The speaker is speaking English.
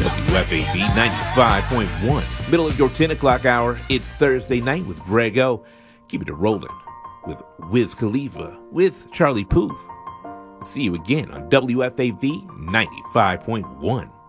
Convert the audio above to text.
WFAV 95.1. Middle of your 10 o'clock hour. It's Thursday night with Greg O. Keep it rolling with Wiz Khalifa with Charlie Puth. See you again on WFAV 95.1.